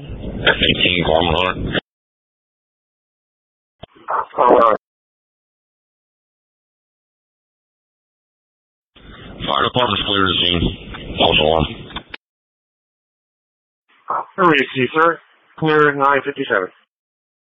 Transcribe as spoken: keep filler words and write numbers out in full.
F eighteen, Carmen Hunter. Uh, Fire department's clear to scene. False alarm. Hurry, sir. Clear nine fifty-seven.